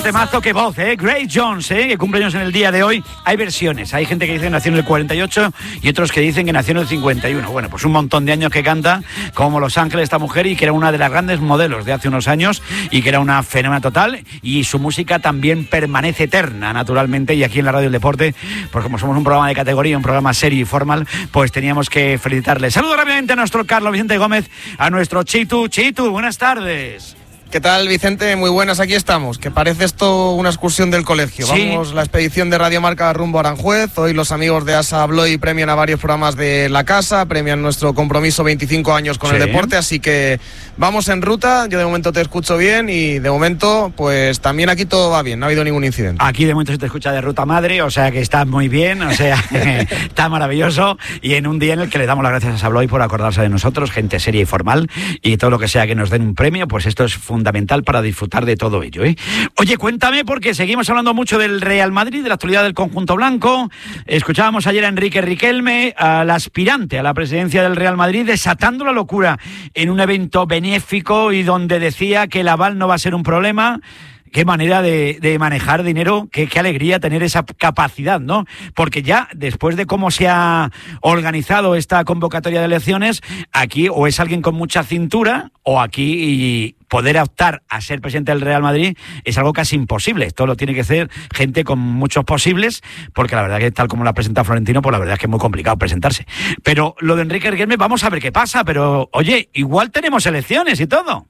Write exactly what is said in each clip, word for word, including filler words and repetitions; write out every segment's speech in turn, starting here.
temazo, qué voz, ¿eh? Grace Jones, ¿eh? Que cumple años en el día de hoy. Hay versiones, hay gente que dice que nació en el cuarenta y ocho y otros que dicen que nació en el cincuenta y uno. Bueno, pues un montón de años que canta como Los Ángeles esta mujer y que era una de las grandes modelos de hace unos años y que era una fenómena total, y su música también permanece eterna, naturalmente, y aquí en la Radio del Deporte, pues como somos un programa de categoría, un programa serio y formal, pues teníamos que felicitarle. Saludo rápidamente a nuestro Carlos Vicente Gómez, a nuestro Chitu. Chitu, buenas tardes. ¿Qué tal, Vicente? Muy buenas, aquí estamos. Que parece esto una excursión del colegio. Sí. Vamos, la expedición de Radio Marca rumbo a Aranjuez. Hoy los amigos de Asa Abloy premian a varios programas de la casa, premian nuestro compromiso veinticinco años con sí. el deporte, así que vamos en ruta. Yo de momento te escucho bien y de momento, pues también aquí todo va bien, no ha habido ningún incidente. Aquí de momento se te escucha de ruta madre, o sea que está muy bien, o sea, está maravilloso, y en un día en el que le damos las gracias a Asa Abloy por acordarse de nosotros, gente seria y formal, y todo lo que sea que nos den un premio, pues esto es fundamental. fundamental para disfrutar de todo ello, ¿eh? Oye, cuéntame, porque seguimos hablando mucho del Real Madrid, de la actualidad del conjunto blanco. Escuchábamos ayer a Enrique Riquelme, al aspirante a la presidencia del Real Madrid, desatando la locura en un evento benéfico y donde decía que el aval no va a ser un problema. Qué manera de, de manejar dinero, qué, qué alegría tener esa capacidad, ¿no? Porque ya después de cómo se ha organizado esta convocatoria de elecciones, aquí o es alguien con mucha cintura, o aquí y poder optar a ser presidente del Real Madrid es algo casi imposible. Esto lo tiene que hacer gente con muchos posibles, porque la verdad que tal como lo ha presentado Florentino, pues la verdad es que es muy complicado presentarse. Pero lo de Enrique Riquelme, vamos a ver qué pasa, pero oye, igual tenemos elecciones y todo.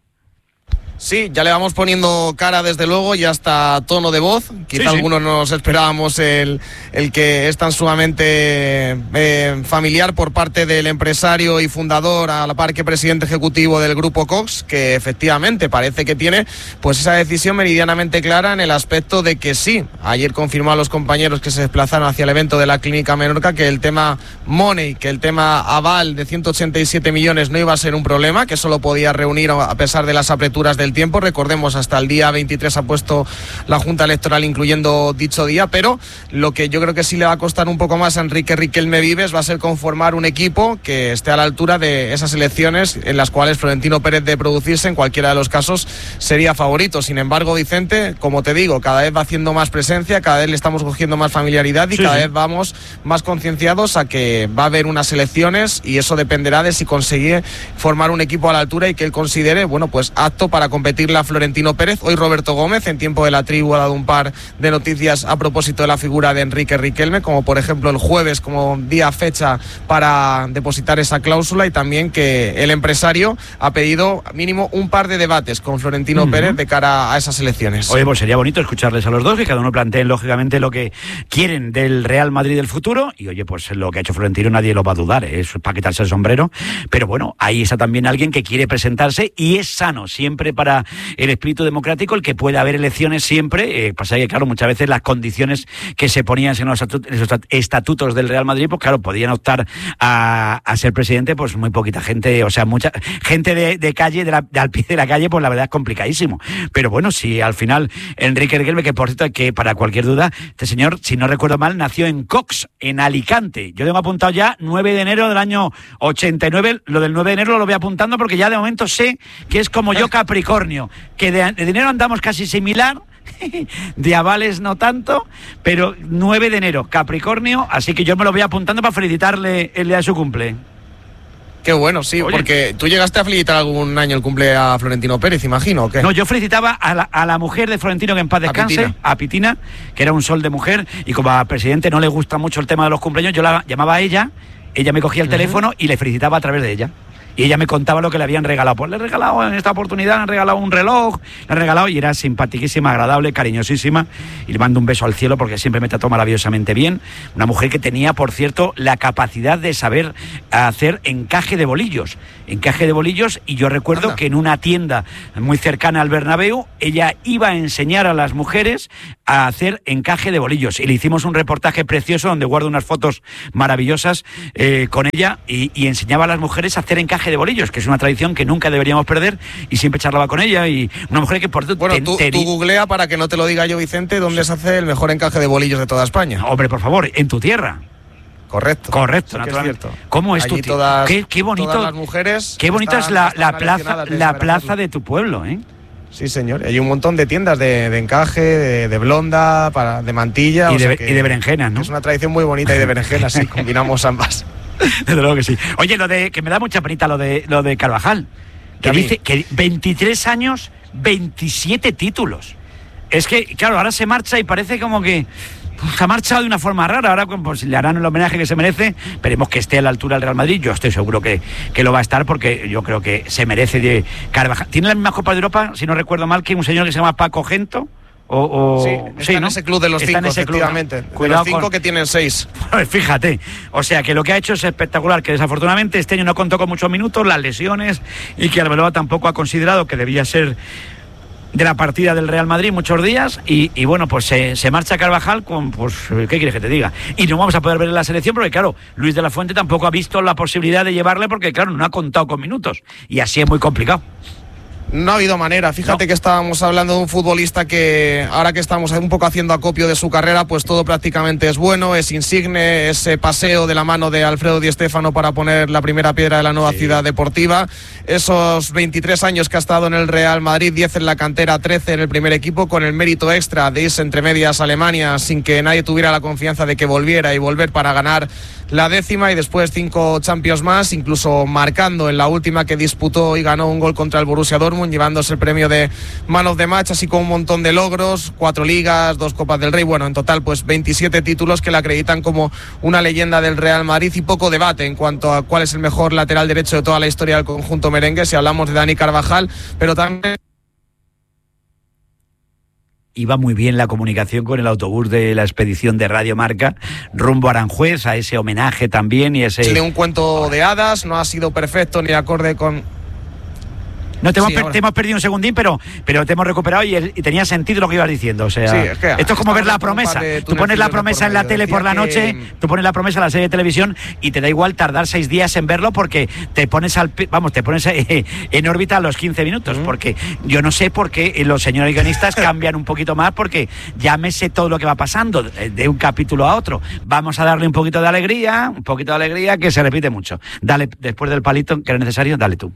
Sí, ya le vamos poniendo cara desde luego y hasta tono de voz. Quizá sí, sí. algunos nos esperábamos el, el que es tan sumamente eh, familiar por parte del empresario y fundador, a la par que presidente ejecutivo del Grupo Cox, que efectivamente parece que tiene pues esa decisión meridianamente clara en el aspecto de que sí. Ayer confirmó a los compañeros que se desplazaron hacia el evento de la Clínica Menorca que el tema money, que el tema aval de ciento ochenta y siete millones no iba a ser un problema, que solo podía reunir a pesar de las apreturas del tiempo. Recordemos, hasta el día veintitrés ha puesto la Junta Electoral incluyendo dicho día, pero lo que yo creo que sí le va a costar un poco más a Enrique Riquelme Vives va a ser conformar un equipo que esté a la altura de esas elecciones en las cuales Florentino Pérez, de producirse en cualquiera de los casos, sería favorito. Sin embargo, Vicente, como te digo, cada vez va haciendo más presencia, cada vez le estamos cogiendo más familiaridad y sí, cada sí. vez vamos más concienciados a que va a haber unas elecciones, y eso dependerá de si consigue formar un equipo a la altura y que él considere, bueno, pues apto para competirle a Florentino Pérez. Hoy Roberto Gómez, en Tiempo de la Tribu, ha dado un par de noticias a propósito de la figura de Enrique Riquelme, como por ejemplo el jueves como día fecha para depositar esa cláusula, y también que el empresario ha pedido mínimo un par de debates con Florentino uh-huh. Pérez de cara a esas elecciones. Oye, pues sería bonito escucharles a los dos, que cada uno planteen lógicamente lo que quieren del Real Madrid del futuro, y oye, pues lo que ha hecho Florentino nadie lo va a dudar, ¿eh? Es para quitarse el sombrero, pero bueno, ahí está también alguien que quiere presentarse, y es sano siempre para el espíritu democrático el que pueda haber elecciones siempre. Eh, pasa que claro, muchas veces las condiciones que se ponían en los estatutos del Real Madrid, pues claro, podían optar a, a ser presidente pues muy poquita gente, o sea, mucha gente de, de calle, de, la, de al pie de la calle, pues la verdad es complicadísimo. Pero bueno, si al final Enrique Riquelme, que por cierto, que para cualquier duda, este señor, si no recuerdo mal, nació en Cox, en Alicante. Yo tengo apuntado ya nueve de enero del año ochenta y nueve, lo del nueve de enero lo voy apuntando porque ya de momento sé que es como yo, Capricornio, que de, de dinero andamos casi similar, de avales no tanto, pero nueve de enero, Capricornio, así que yo me lo voy apuntando para felicitarle el día de su cumple. Qué bueno, sí. Oye, porque tú llegaste a felicitar algún año el cumple a Florentino Pérez, imagino, ¿o qué? No, yo felicitaba a la, a la mujer de Florentino, que en paz descanse, a Pitina. a Pitina, que era un sol de mujer, y como a presidente no le gusta mucho el tema de los cumpleaños, yo la llamaba a ella, ella me cogía el uh-huh. teléfono y le felicitaba a través de ella. Y ella me contaba lo que le habían regalado. Pues le he regalado en esta oportunidad, le han regalado un reloj, le han regalado, y era simpaticísima, agradable, cariñosísima. Y le mando un beso al cielo porque siempre me trató maravillosamente bien. Una mujer que tenía, por cierto, la capacidad de saber hacer encaje de bolillos. Encaje de bolillos, y yo recuerdo Anda. que en una tienda muy cercana al Bernabéu, ella iba a enseñar a las mujeres a hacer encaje de bolillos. Y le hicimos un reportaje precioso donde guardo unas fotos maravillosas eh, con ella, y, y enseñaba a las mujeres a hacer encaje de bolillos, que es una tradición que nunca deberíamos perder, y siempre charlaba con ella, y una mujer que por bueno, tú, te... tú googlea, para que no te lo diga yo, Vicente, dónde se hace el mejor encaje de bolillos de toda España. Hombre, por favor, en tu tierra. Correcto. Correcto, naturalmente. ¿Cómo es tu tierra? Qué, qué bonito. Todas las mujeres qué bonita es la, la plaza, la plaza de tu pueblo, ¿eh? Sí, señor. Hay un montón de tiendas de, de encaje, de, de blonda, para, de mantilla. Y, o de, sea que, y de berenjenas, ¿no? Es una tradición muy bonita y de berenjenas, sí, combinamos ambas. Desde luego que sí. Oye, lo de que me da mucha penita lo de lo de Carvajal, que ¿A mí? dice que veintitrés años, veintisiete títulos. Es que, claro, ahora se marcha y parece como que pues, se ha marchado de una forma rara. Ahora pues, le harán el homenaje que se merece. Esperemos que esté a la altura del Real Madrid. Yo estoy seguro que, que lo va a estar porque yo creo que se merece de Carvajal. Tiene la misma Copa de Europa, si no recuerdo mal, que un señor que se llama Paco Gento. O, o... Sí, está sí, en ¿no? ese club de los Está cinco, en ese club, efectivamente. ¿no? De Cuidado los cinco con... que tienen seis. Pues fíjate, o sea que lo que ha hecho es espectacular, que desafortunadamente este año no contó con muchos minutos, las lesiones, y que Arbeloa tampoco ha considerado que debía ser de la partida del Real Madrid muchos días, y, y bueno, pues se, se marcha Carvajal con, pues, ¿qué quieres que te diga? Y no vamos a poder ver en la selección porque, claro, Luis de la Fuente tampoco ha visto la posibilidad de llevarle porque, claro, no ha contado con minutos, y así es muy complicado. No ha habido manera. Fíjate no. que estábamos hablando de un futbolista que ahora que estamos un poco haciendo acopio de su carrera, pues todo prácticamente es bueno, es insigne, ese paseo de la mano de Alfredo Di Stéfano para poner la primera piedra de la nueva sí. ciudad deportiva, esos veintitrés años que ha estado en el Real Madrid, diez en la cantera, trece en el primer equipo, con el mérito extra de irse entre medias a Alemania sin que nadie tuviera la confianza de que volviera y volver para ganar la décima, y después cinco Champions más, incluso marcando en la última que disputó y ganó un gol contra el Borussia Dortmund, llevándose el premio de Man of the Match, así como un montón de logros, cuatro ligas, dos Copas del Rey, bueno, en total pues veintisiete títulos que le acreditan como una leyenda del Real Madrid, y poco debate en cuanto a cuál es el mejor lateral derecho de toda la historia del conjunto merengue, si hablamos de Dani Carvajal, pero también... Iba muy bien la comunicación con el autobús de la expedición de Radio Marca rumbo a Aranjuez, a ese homenaje también y ese... De un cuento de hadas, no ha sido perfecto ni acorde con... No, te, sí, hemos, per- te hemos perdido un segundín, pero, pero te hemos recuperado y, el, y tenía sentido lo que ibas diciendo. O sea, sí, es que esto es como ver la promesa. Tú pones la promesa en la tele por la noche, que... tú pones la promesa en la serie de televisión y te da igual tardar seis días en verlo porque te pones al vamos, te pones en órbita a los quince minutos. Uh-huh. Porque yo no sé por qué los señores guionistas cambian un poquito más, porque ya me sé todo lo que va pasando de un capítulo a otro. Vamos a darle un poquito de alegría, un poquito de alegría que se repite mucho. Dale, después del palito que era necesario, dale tú.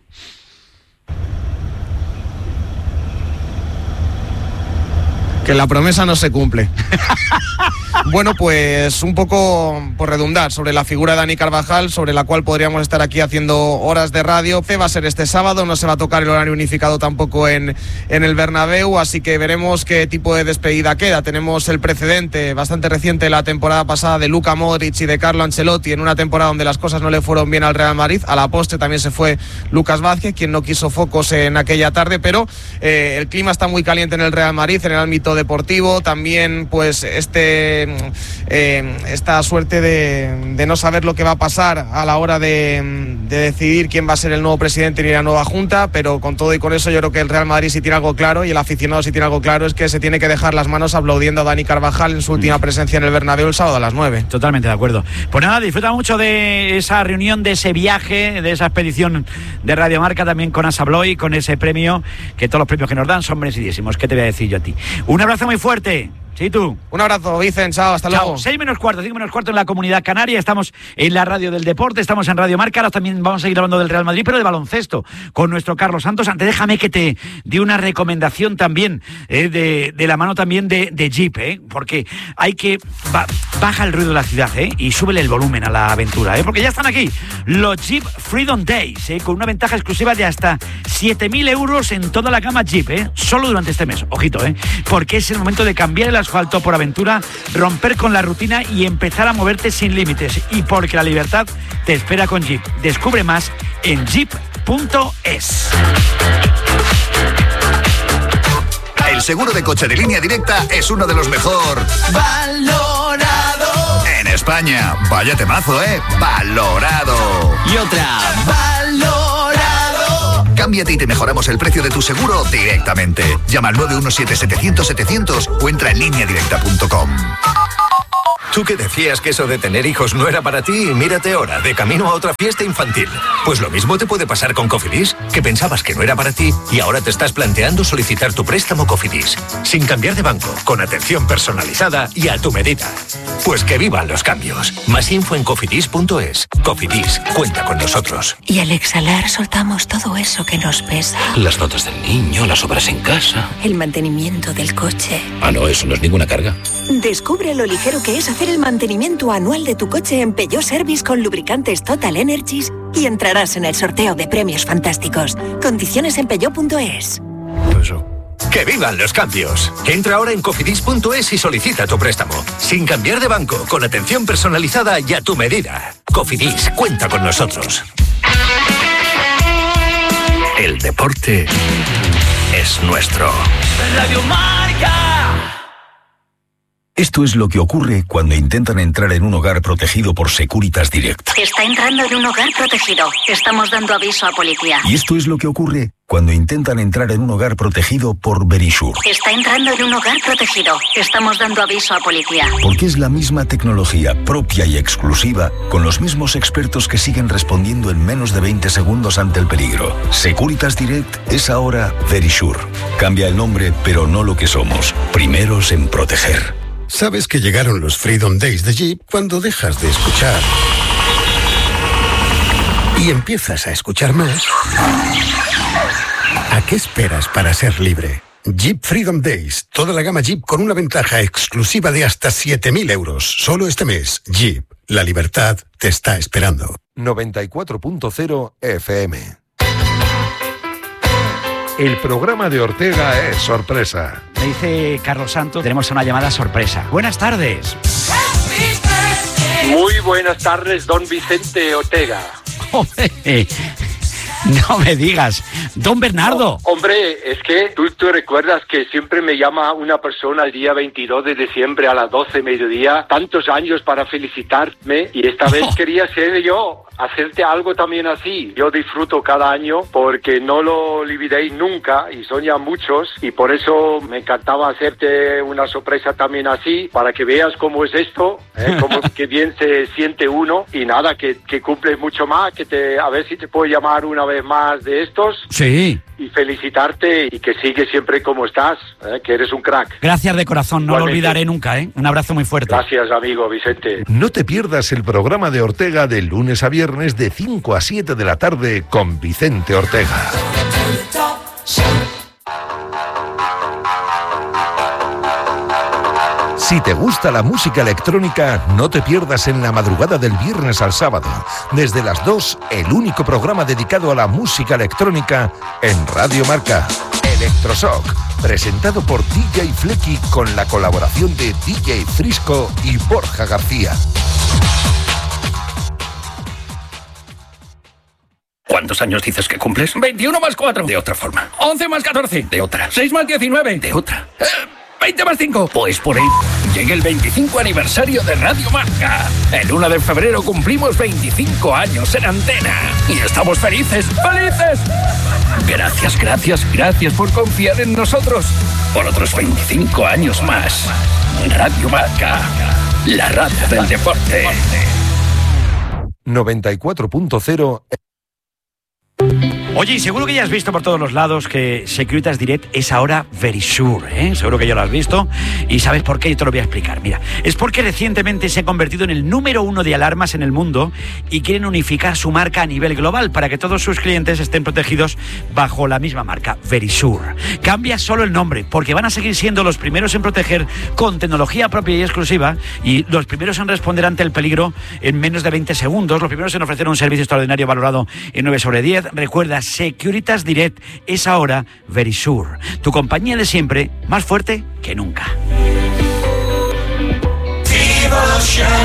Que la promesa no se cumple. Bueno, pues un poco por redundar sobre la figura de Dani Carvajal, sobre la cual podríamos estar aquí haciendo horas de radio. Va a ser este sábado, no se va a tocar el horario unificado tampoco en, en el Bernabéu, así que veremos qué tipo de despedida queda. Tenemos el precedente bastante reciente la temporada pasada de Luka Modric y de Carlo Ancelotti, en una temporada donde las cosas no le fueron bien al Real Madrid. A la postre también se fue Lucas Vázquez, quien no quiso focos en aquella tarde, pero eh, el clima está muy caliente en el Real Madrid, en el ámbito deportivo. También pues este eh, esta suerte de, de no saber lo que va a pasar a la hora de, de decidir quién va a ser el nuevo presidente ni la nueva junta, pero con todo y con eso yo creo que el Real Madrid sí tiene algo claro, y el aficionado sí tiene algo claro, es que se tiene que dejar las manos aplaudiendo a Dani Carvajal en su última presencia en el Bernabéu el sábado a las nueve. Totalmente de acuerdo. Pues nada, disfruta mucho de esa reunión, de ese viaje, de esa expedición de Radio Marca, también con Assa Abloy, con ese premio, que todos los premios que nos dan son merecidísimos. ¿Qué te voy a decir yo a ti? Un abrazo muy fuerte. Sí, tú. Un abrazo, Vicen, chao, hasta chao. luego. seis menos cuarto, cinco menos cuarto en la Comunidad Canaria. Estamos en la radio del deporte, estamos en Radio Marca. Ahora también vamos a seguir hablando del Real Madrid, pero de baloncesto, con nuestro Carlos Santos. Antes, déjame que te dé una recomendación también, eh, de, de la mano también de, de Jeep, eh, porque hay que... Ba, baja el ruido de la ciudad, eh, y súbele el volumen a la aventura, eh, porque ya están aquí los Jeep Freedom Days, eh, con una ventaja exclusiva de hasta siete mil euros en toda la gama Jeep, eh, solo durante este mes. Ojito, eh, porque es el momento de cambiar el asfalto por aventura, romper con la rutina y empezar a moverte sin límites, y porque la libertad te espera con Jeep. Descubre más en jeep punto es. El seguro de coche de Línea Directa es uno de los mejor valorado en España. Vaya temazo, ¿eh? Valorado. Y otra, valorado. Cámbiate y te mejoramos el precio de tu seguro directamente. Llama al nueve uno siete, setecientos, setecientos o entra en línea directa punto com. Tú que decías que eso de tener hijos no era para ti y mírate ahora, de camino a otra fiesta infantil. Pues lo mismo te puede pasar con Cofidis, que pensabas que no era para ti y ahora te estás planteando solicitar tu préstamo Cofidis. Sin cambiar de banco, con atención personalizada y a tu medida. Pues que vivan los cambios. Más info en cofidis punto es. Cofidis, cuenta con nosotros. Y al exhalar soltamos todo eso que nos pesa. Las notas del niño, las obras en casa. El mantenimiento del coche. Ah, no, eso no es ninguna carga. Descubre lo ligero que es hacer el mantenimiento anual de tu coche en Peugeot Service con lubricantes Total Energies y entrarás en el sorteo de premios fantásticos. Condiciones en peugeot punto es. Eso. ¡Que vivan los cambios! Entra ahora en cofidis punto es y solicita tu préstamo. Sin cambiar de banco, con atención personalizada y a tu medida. Cofidis, cuenta con nosotros. El deporte es nuestro. Radio Marca. Esto es lo que ocurre cuando intentan entrar en un hogar protegido por Securitas Direct. Está entrando en un hogar protegido. Estamos dando aviso a policía. Y esto es lo que ocurre cuando intentan entrar en un hogar protegido por Verisure. Está entrando en un hogar protegido. Estamos dando aviso a policía. Porque es la misma tecnología propia y exclusiva, con los mismos expertos que siguen respondiendo en menos de veinte segundos ante el peligro. Securitas Direct es ahora Verisure. Cambia el nombre, pero no lo que somos. Primeros en proteger. Sabes que llegaron los Freedom Days de Jeep cuando dejas de escuchar y empiezas a escuchar más. ¿A qué esperas para ser libre? Jeep Freedom Days, toda la gama Jeep con una ventaja exclusiva de hasta siete mil euros. Solo este mes, Jeep, la libertad te está esperando. noventa y cuatro punto cero F M. El programa de Ortega es sorpresa. Me dice Carlos Santos, tenemos una llamada sorpresa. Buenas tardes. Muy buenas tardes, don Vicente Ortega. Hombre, no me digas, don Bernardo. No, hombre, es que tú, tú recuerdas que siempre me llama una persona el día veintidós de diciembre a las doce mediodía, tantos años para felicitarme, y esta vez oh. quería ser yo, hacerte algo también así. Yo disfruto cada año porque no lo olvidéis nunca y son ya muchos, y por eso me encantaba hacerte una sorpresa también así, para que veas cómo es esto, ¿eh? Cómo que bien se siente uno, y nada, que, que cumples mucho más, que te, a ver si te puedo llamar una vez más de estos. Sí. Y felicitarte y que sigues siempre como estás, ¿eh? Que eres un crack. Gracias de corazón, no Igualmente. Lo olvidaré nunca, ¿eh? Un abrazo muy fuerte. Gracias, amigo Vicente. No te pierdas el programa de Ortega de lunes a viernes de cinco a siete de la tarde con Vicente Ortega. Si te gusta la música electrónica, no te pierdas en la madrugada del viernes al sábado, desde las dos, el único programa dedicado a la música electrónica en Radio Marca, Electroshock, presentado por D J Flecky con la colaboración de D J Frisco y Borja García. ¿Cuántos años dices que cumples? veintiuno más cuatro. De otra forma. once más catorce. De otra. seis más diecinueve. De otra. Eh, veinte más cinco. Pues por ahí. Llega el veinticinco aniversario de Radio Marca. El uno de febrero cumplimos veinticinco años en antena. Y estamos felices, felices. Gracias, gracias, gracias por confiar en nosotros. Por otros veinticinco años más. Radio Marca, la radio del deporte. noventa y cuatro punto cero. Oye, y seguro que ya has visto por todos los lados que Securitas Direct es ahora Verisure, ¿eh? Seguro que ya lo has visto. ¿Y sabes por qué? Yo te lo voy a explicar. Mira, es porque recientemente se ha convertido en el número uno de alarmas en el mundo y quieren unificar su marca a nivel global para que todos sus clientes estén protegidos bajo la misma marca, Verisure. Cambia solo el nombre, porque van a seguir siendo los primeros en proteger con tecnología propia y exclusiva, y los primeros en responder ante el peligro en menos de veinte segundos, los primeros en ofrecer un servicio extraordinario valorado en nueve sobre diez. Recuerda, Securitas Direct es ahora Verisure, tu compañía de siempre, más fuerte que nunca. Devotion,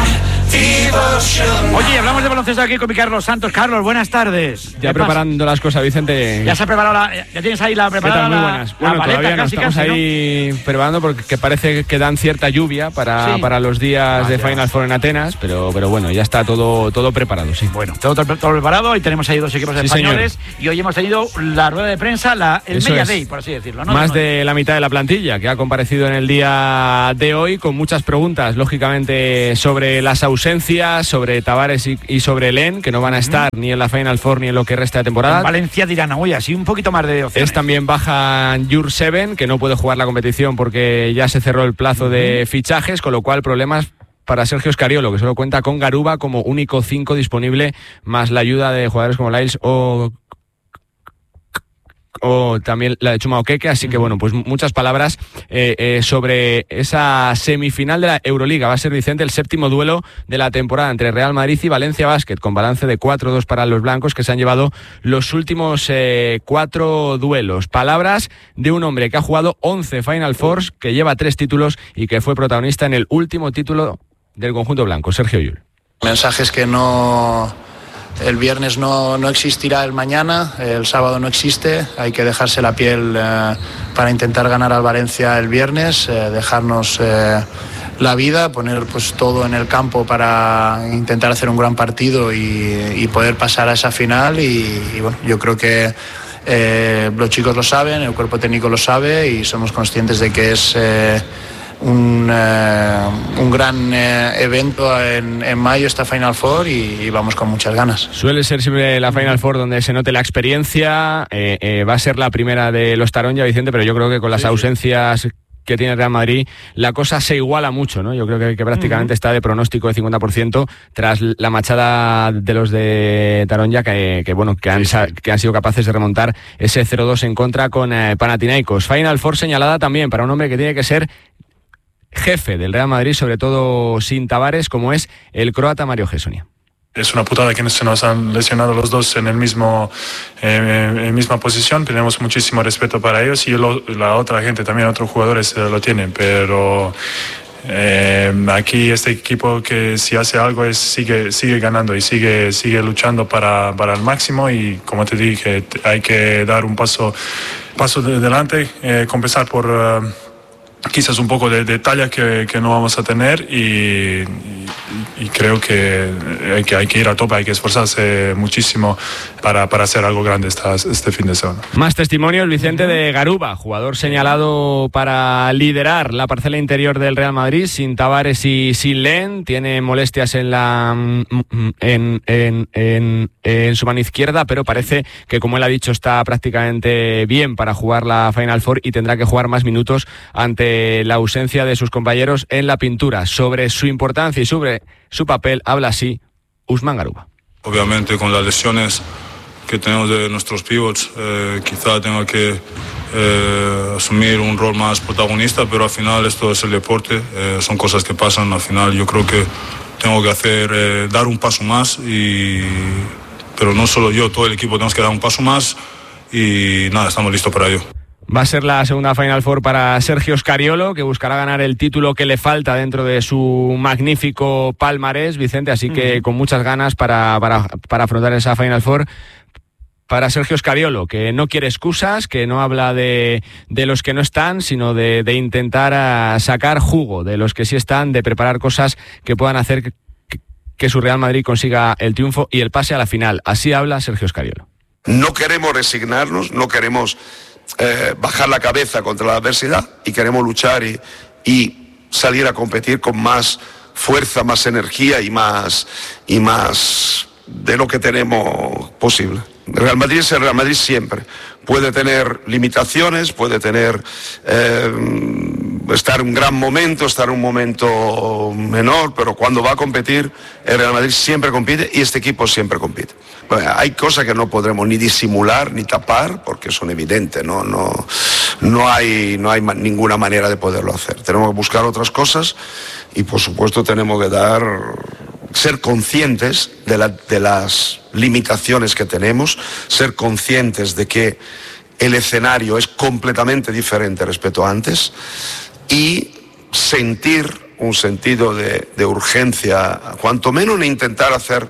Oye, hablamos de baloncesto aquí con mi Carlos Santos. Carlos, buenas tardes. Ya preparando las cosas, Vicente. Ya se ha preparado la, ya tienes ahí la preparada. Muy la, buenas. Bueno, la todavía no casi, estamos casi, ahí ¿no? preparando porque parece que dan cierta lluvia para, sí. para los días ah, de ya. Final Four en Atenas, pero, pero bueno, ya está todo, todo preparado, sí. Bueno, todo, todo, todo preparado y tenemos ahí dos equipos sí, españoles señor. Y hoy hemos tenido la rueda de prensa, la, el Eso Media es. Day, por así decirlo, ¿no? Más no, de la mitad de la plantilla que ha comparecido en el día de hoy con muchas preguntas, lógicamente, sobre las ausencias, sobre Tavares y, y sobre Len, que no van a estar uh-huh. ni en la Final Four ni en lo que resta de temporada. En Valencia dirán, oye, así un poquito más de opciones. Es también baja Jurseven, que no puede jugar la competición porque ya se cerró el plazo uh-huh. de fichajes, con lo cual problemas para Sergio Scariolo, que solo cuenta con Garuba como único cinco disponible, más la ayuda de jugadores como Lyles o o también la de Chuma Okeke, así que bueno, pues muchas palabras eh, eh, sobre esa semifinal de la Euroliga. Va a ser, Vicente, el séptimo duelo de la temporada entre Real Madrid y Valencia Basket, con balance de cuatro dos para los blancos, que se han llevado los últimos eh, cuatro duelos. Palabras de un hombre que ha jugado once Final Fours, que lleva tres títulos y que fue protagonista en el último título del conjunto blanco. Sergio Llull. Mensajes que no... El viernes no, no existirá el mañana, el sábado no existe, hay que dejarse la piel eh, para intentar ganar al Valencia el viernes, eh, dejarnos eh, la vida, poner pues todo en el campo para intentar hacer un gran partido y, y poder pasar a esa final y, y bueno, yo creo que eh, los chicos lo saben, el cuerpo técnico lo sabe y somos conscientes de que es... Eh, Un, eh, un gran eh, evento en, en mayo, esta Final Four, y, y vamos con muchas ganas. Suele ser siempre la Final Four donde se note la experiencia, eh, eh, va a ser la primera de los Taronja, Vicente, pero yo creo que con las sí, ausencias que tiene el Real Madrid, la cosa se iguala mucho, ¿no? Yo creo que, que prácticamente uh-huh. está de pronóstico de cincuenta por ciento tras la machada de los de Taronja, que, que bueno, que han, sí, sí. que han sido capaces de remontar ese cero dos en contra con eh, Panathinaikos. Final Four señalada también para un hombre que tiene que ser jefe del Real Madrid, sobre todo sin Tavares, como es el croata Mario Hezonja. Es una putada que se nos han lesionado los dos en el mismo eh, en misma posición. Tenemos muchísimo respeto para ellos y lo, la otra gente también, otros jugadores eh, lo tienen, pero eh, aquí este equipo que si hace algo es sigue sigue ganando y sigue sigue luchando para, para el máximo, y como te dije, hay que dar un paso paso de delante, eh, compensar por uh, quizás un poco de, de talla que, que no vamos a tener, y, y, y creo que hay, que hay que ir a tope, hay que esforzarse muchísimo para, para hacer algo grande esta, este fin de semana. Más testimonios, Vicente, de Garuba, jugador señalado para liderar la parcela interior del Real Madrid, sin Tavares y sin Len. Tiene molestias en la en, en, en, en su mano izquierda, pero parece que, como él ha dicho, está prácticamente bien para jugar la Final Four y tendrá que jugar más minutos ante la ausencia de sus compañeros en la pintura. Sobre su importancia y sobre su papel habla así Usman Garuba. Obviamente, con las lesiones que tenemos de nuestros pivots, eh, quizá tenga que eh, asumir un rol más protagonista, pero al final esto es el deporte, eh, son cosas que pasan. Al final yo creo que tengo que hacer eh, dar un paso más, y pero no solo yo, todo el equipo tenemos que dar un paso más, y nada, estamos listos para ello. Va a ser la segunda Final Four para Sergio Scariolo, que buscará ganar el título que le falta dentro de su magnífico palmarés, Vicente, así que uh-huh. con muchas ganas para, para, para afrontar esa Final Four. Para Sergio Scariolo, que no quiere excusas, que no habla de, de los que no están, sino de, de intentar sacar jugo de los que sí están, de preparar cosas que puedan hacer que, que su Real Madrid consiga el triunfo y el pase a la final. Así habla Sergio Scariolo. No queremos resignarnos, no queremos Eh, bajar la cabeza contra la adversidad, y queremos luchar y, y salir a competir con más fuerza, más energía y más, y más de lo que tenemos posible. El Real Madrid es el Real Madrid siempre. Puede tener limitaciones, puede tener eh, estar en un gran momento, estar en un momento menor, pero cuando va a competir, el Real Madrid siempre compite, y este equipo siempre compite. Bueno, hay cosas que no podremos ni disimular ni tapar porque son evidentes, no, no, no hay, no hay ninguna manera de poderlo hacer. Tenemos que buscar otras cosas y, por supuesto, tenemos que dar, ser conscientes de, la, de las limitaciones que tenemos, ser conscientes de que el escenario es completamente diferente respecto a antes, y sentir un sentido de, de urgencia, cuanto menos en intentar hacer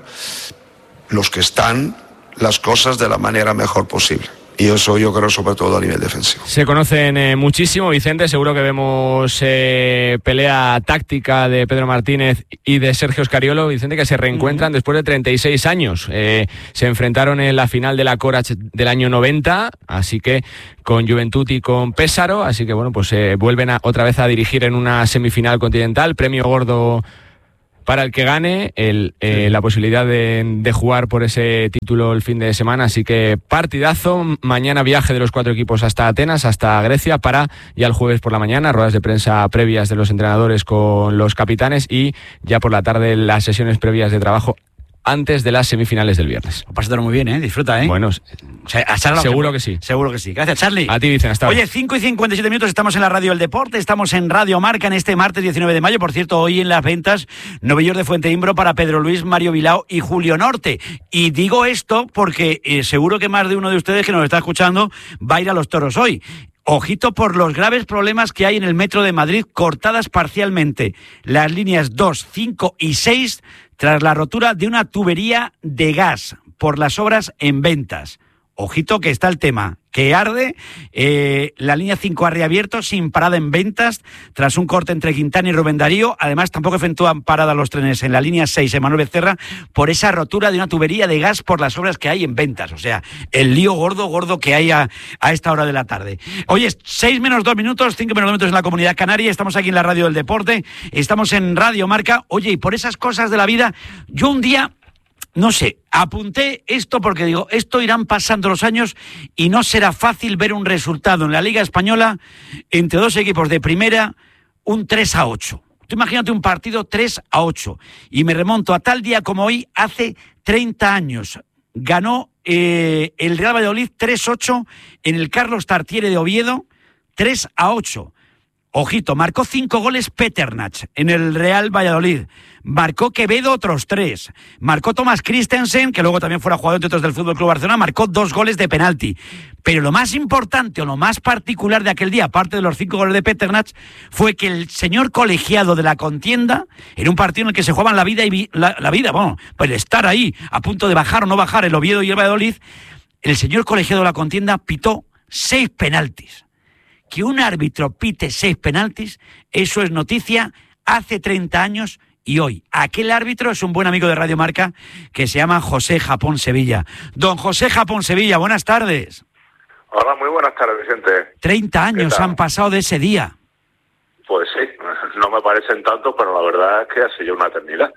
los que están las cosas de la manera mejor posible. Y eso yo creo sobre todo a nivel defensivo. Se conocen eh, muchísimo, Vicente. Seguro que vemos eh, pelea táctica de Pedro Martínez y de Sergio Scariolo, Vicente, que se reencuentran mm. después de treinta y seis años. Eh, se enfrentaron en la final de la Corach del año noventa, así que con Juventud y con Pésaro. Así que bueno, pues eh, vuelven a, otra vez a dirigir en una semifinal continental. Premio gordo para el que gane, el, eh, la posibilidad de, de jugar por ese título el fin de semana. Así que partidazo. Mañana viaje de los cuatro equipos hasta Atenas, hasta Grecia, para ya el jueves por la mañana ruedas de prensa previas de los entrenadores con los capitanes, y ya por la tarde las sesiones previas de trabajo antes de las semifinales del viernes. Pásatelo muy bien, ¿eh? Disfruta, ¿eh? Bueno, o sea, a Charlie, seguro que sí. Seguro que sí. Gracias, Charlie. A ti, Vicente, hasta Oye, cinco y cincuenta y siete minutos, estamos en la Radio del Deporte, estamos en Radio Marca en este martes diecinueve de mayo. Por cierto, hoy en las ventas, novillos de Fuente Imbro para Pedro Luis, Mario Bilao y Julio Norte. Y digo esto porque eh, seguro que más de uno de ustedes que nos está escuchando va a ir a los toros hoy. Ojito por los graves problemas que hay en el metro de Madrid, cortadas parcialmente las líneas dos, cinco y seis tras la rotura de una tubería de gas por las obras en Ventas. Ojito que está el tema, que arde. Eh, la línea cinco ha reabierto sin parada en Ventas tras un corte entre Quintana y Rubén Darío. Además, tampoco efectúan parada los trenes en la línea seis en Manuel Becerra por esa rotura de una tubería de gas por las obras que hay en Ventas. O sea, el lío gordo, gordo que hay a, a esta hora de la tarde. Oye, seis menos dos minutos, cinco menos dos minutos en la Comunidad Canaria. Estamos aquí en la Radio del Deporte, estamos en Radio Marca. Oye, y por esas cosas de la vida, yo un día... No sé, apunté esto porque digo, esto irán pasando los años y no será fácil ver un resultado en la Liga Española entre dos equipos de primera, un tres a ocho. Tú imagínate un partido tres a ocho. Y me remonto a tal día como hoy, hace treinta años. Ganó eh, el Real Valladolid tres a ocho en el Carlos Tartiere de Oviedo, tres a ocho. Ojito, marcó cinco goles Peternach en el Real Valladolid. Marcó Quevedo otros tres. Marcó Thomas Christensen, que luego también fuera jugador entre otros del Fútbol Club Barcelona, marcó dos goles de penalti. Pero lo más importante o lo más particular de aquel día, aparte de los cinco goles de Peternach, fue que el señor colegiado de la contienda, en un partido en el que se jugaban la vida y vi, la, la vida, bueno, pues estar ahí a punto de bajar o no bajar el Oviedo y el Valladolid, el señor colegiado de la contienda pitó seis penaltis. Que un árbitro pite seis penaltis, eso es noticia hace treinta años y hoy. Aquel árbitro es un buen amigo de Radio Marca que se llama José Japón Sevilla. Don José Japón Sevilla, buenas tardes. Hola, muy buenas tardes, Vicente. treinta años han pasado de ese día. Pues sí, no me parecen tanto, pero la verdad es que ha sido una eternidad.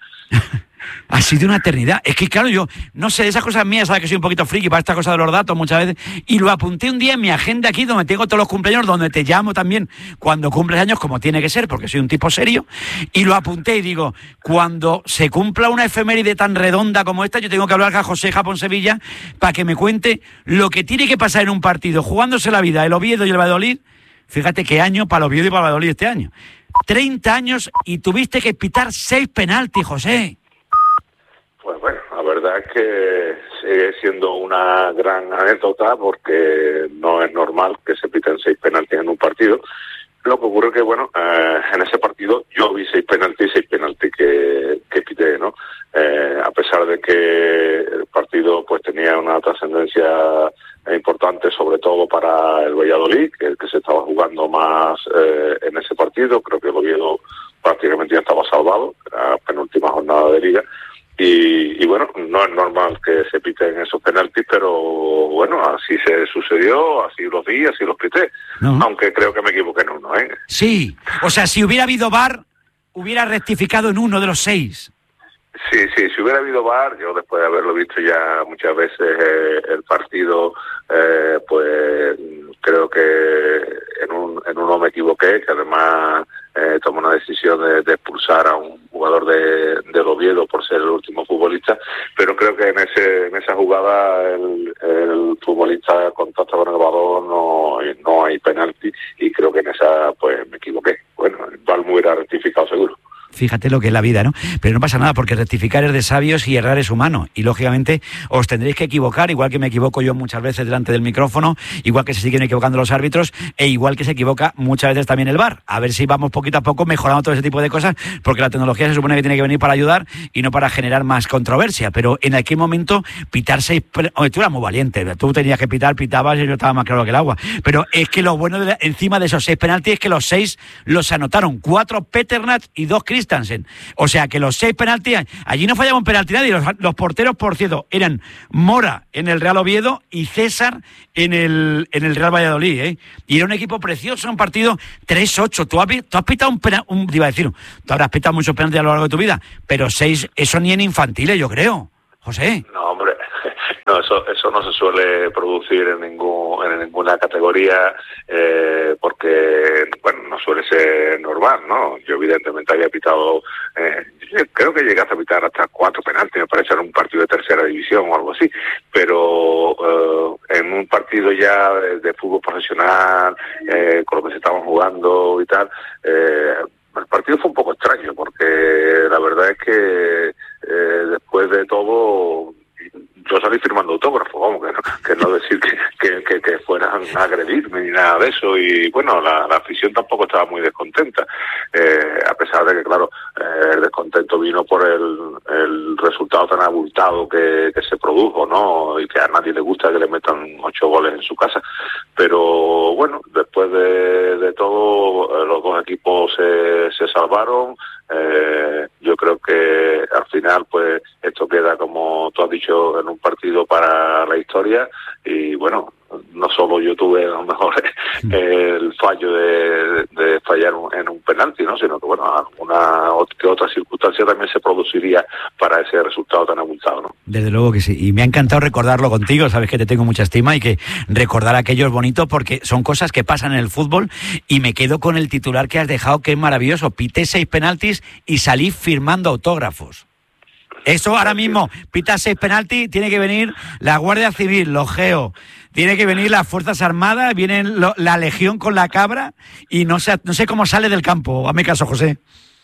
Ha sido una eternidad. Es que claro, yo no sé, de esas cosas mías, sabes que soy un poquito friki para esta cosa de los datos muchas veces, y lo apunté un día en mi agenda aquí donde tengo todos los cumpleaños, donde te llamo también cuando cumples años, como tiene que ser, porque soy un tipo serio, y lo apunté y digo, cuando se cumpla una efeméride tan redonda como esta, yo tengo que hablar a José Japón Sevilla para que me cuente lo que tiene que pasar en un partido, jugándose la vida el Oviedo y el Valladolid. Fíjate qué año para el Oviedo y para el Valladolid este año. treinta años y tuviste que pitar seis penaltis, José. Pues bueno, la verdad es que sigue siendo una gran anécdota porque no es normal que se piten seis penaltis en un partido. Lo que ocurre que, bueno, eh, en ese partido yo vi seis penaltis, seis penaltis que, que pité, ¿no? Eh, a pesar de que el partido pues tenía una trascendencia importante, sobre todo para el Valladolid, que es el que se estaba jugando más eh, en ese partido. Creo que el Oviedo prácticamente ya estaba salvado, era penúltima jornada de Liga. Y, y bueno, no es normal que se piten esos penaltis, pero bueno, así se sucedió, así los vi, así los pité. No. Aunque creo que me equivoqué en uno, ¿eh? Sí, o sea, si hubiera habido V A R, hubiera rectificado en uno de los seis. Sí, sí, si hubiera habido V A R, yo después de haberlo visto ya muchas veces eh, el partido, eh, pues creo que en, un, en uno me equivoqué, que además eh, tomó una decisión de, de expulsar a un jugador de, del Oviedo por ser el último futbolista, pero creo que en ese en esa jugada el, el futbolista contacta con el balón, no, no hay penalti, y creo que en esa pues me equivoqué. Bueno, el V A R me hubiera rectificado seguro. Fíjate lo que es la vida, ¿no? Pero no pasa nada, porque rectificar es de sabios y errar es humano. Y lógicamente os tendréis que equivocar, igual que me equivoco yo muchas veces delante del micrófono, igual que se siguen equivocando los árbitros, e igual que se equivoca muchas veces también el V A R. A ver si vamos poquito a poco mejorando todo ese tipo de cosas, porque la tecnología se supone que tiene que venir para ayudar y no para generar más controversia. Pero en aquel momento, pitar seis... Oye, tú eras muy valiente, tú tenías que pitar, pitabas y yo estaba más claro que el agua. Pero es que lo bueno de la, encima de esos seis penaltis es que los seis los anotaron, cuatro Peternak y dos Christensen. O sea que los seis penaltis, allí no fallaba un penalti nadie. Los, los porteros, por cierto, eran Mora en el Real Oviedo y César en el, en el Real Valladolid, ¿eh? Y era un equipo precioso, un partido tres ocho. Tú has, tú has pitado un penalti, un, te iba a decir, tú habrás pitado muchos penaltis a lo largo de tu vida, pero seis, eso ni en infantiles, yo creo. José. No, hombre, no, eso eso no se suele producir en ningún en ninguna categoría, eh, porque, bueno, no suele ser normal, ¿no? Yo evidentemente había pitado, eh, creo que llegaste a pitar hasta cuatro penaltis, me parece, en un partido de tercera división o algo así, pero eh, en un partido ya de, de fútbol profesional, eh, con lo que se estaban jugando y tal, eh, el partido fue un poco extraño, porque la verdad es que eh, después de todo yo salí firmando autógrafos, vamos, que no, que no decir que, que, que, que fueran a agredirme ni nada de eso, y bueno, la, la afición tampoco estaba muy descontenta, eh, a pesar de que, claro, eh, el descontento vino por el, el resultado tan abultado que, que se produjo, ¿no? Y que a nadie le gusta que le metan ocho goles en su casa, pero bueno, después de, de todo, eh, los dos equipos se, se salvaron. Eh, yo creo que al final pues esto queda, como tú has dicho, en un partido para la historia, y bueno, no solo yo tuve a lo mejor el fallo de, de fallar en un penalti, ¿no? Sino que bueno, alguna que otra circunstancia también se produciría para ese resultado tan abultado, ¿no? Desde luego que sí, y me ha encantado recordarlo contigo, sabes que te tengo mucha estima, y que recordar aquello es bonito porque son cosas que pasan en el fútbol, y me quedo con el titular que has dejado, que es maravilloso: pité seis penaltis y salí firmando autógrafos. Eso ahora mismo, pita seis penaltis, tiene que venir la Guardia Civil, los GEO, tiene que venir las Fuerzas Armadas, viene lo, la Legión con la cabra, y no sé, no sé cómo sale del campo. Hazme caso, José.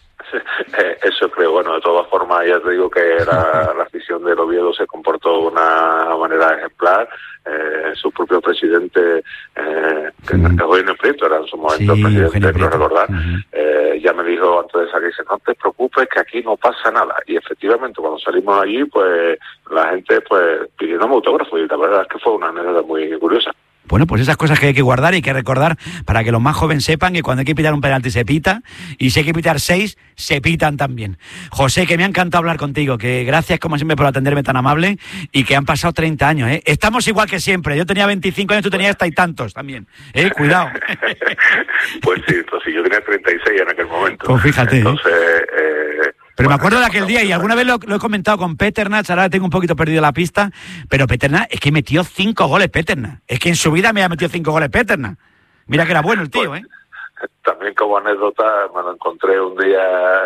Eso creo. Bueno, de todas formas, ya te digo que la, la afición del Oviedo se comportó de una manera ejemplar. Eh, su propio presidente, eh, que mm. hoy en el proyecto era en su momento sí, el presidente, creo recordar, uh-huh. eh, ya me dijo antes de salir, dice, no te preocupes que aquí no pasa nada. Y efectivamente, cuando salimos allí, pues la gente pues pidiéndome autógrafos, y la verdad es que fue una anécdota muy curiosa. Bueno, pues esas cosas que hay que guardar y hay que recordar para que los más jóvenes sepan que cuando hay que pitar un penalti se pita, y si hay que pitar seis, se pitan también. José, que me ha encantado hablar contigo, que gracias como siempre por atenderme tan amable, y que han pasado treinta años, ¿eh? Estamos igual que siempre, yo tenía veinticinco años, tú tenías hasta y tantos también, ¿eh? Cuidado. Pues sí, entonces yo tenía treinta y seis en aquel momento. Pues fíjate. Entonces... Eh... Pero me acuerdo de aquel día, y alguna vez lo, lo he comentado con Peternak, ahora tengo un poquito perdido la pista, pero Peternak es que metió cinco goles Peternak. Es que en su vida me ha metido cinco goles Peternak. Mira que era bueno el tío, ¿eh? También como anécdota, me lo encontré un día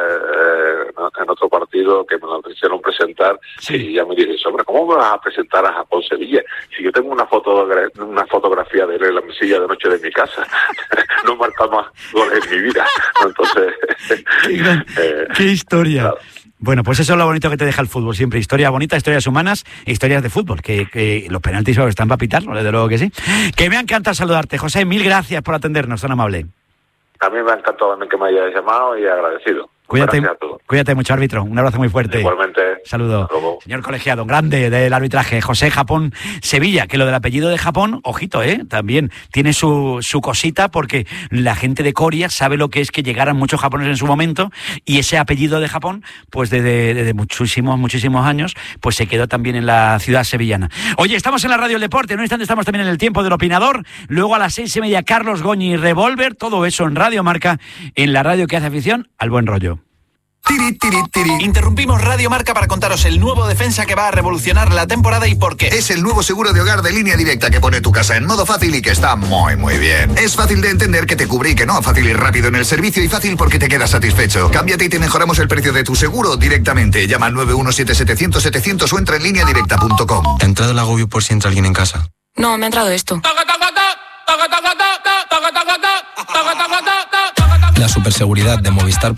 eh, en otro partido que me lo hicieron presentar, sí. Y ya me dije, hombre, ¿cómo me vas a presentar a Japón Sevilla? Si yo tengo una foto una fotografía de él en la mesilla de noche de mi casa, no he marcado más goles en mi vida. Entonces, qué, gran, eh, qué historia. Claro. Bueno, pues eso es lo bonito que te deja el fútbol, siempre historia bonita, historias humanas e historias de fútbol, que, que los penaltis están para pitarlo, desde luego que sí. Que me encanta saludarte, José, mil gracias por atendernos, tan amable. A mí me ha encantado también que me hayas llamado, y agradecido. Cuídate, cuídate mucho, árbitro. Un abrazo muy fuerte. Igualmente. Saludo. Señor colegiado, grande del arbitraje, José Japón Sevilla, que lo del apellido de Japón, ojito, ¿eh? También tiene su, su cosita, porque la gente de Coria sabe lo que es que llegaran muchos japoneses en su momento, y ese apellido de Japón, pues desde, desde muchísimos, muchísimos años, pues se quedó también en la ciudad sevillana. Oye, estamos en la Radio del Deporte, en un instante estamos también en el tiempo del opinador, luego a las seis y media Carlos Goñi, Revolver, todo eso en Radio Marca, en la radio que hace afición al buen rollo. Tiri, tiri, tiri. Interrumpimos Radio Marca para contaros el nuevo defensa que va a revolucionar la temporada y por qué. Es el nuevo seguro de hogar de Línea Directa que pone tu casa en modo fácil y que está muy, muy bien. Es fácil de entender, que te cubre y que no. Fácil y rápido en el servicio, y fácil porque te quedas satisfecho. Cámbiate y te mejoramos el precio de tu seguro directamente. Llama al nueve uno siete setecientos setecientos o entra en línea directa punto com. ¿Te ha entrado el agobio por si entra alguien en casa? No, me ha entrado esto. La superseguridad de Movistar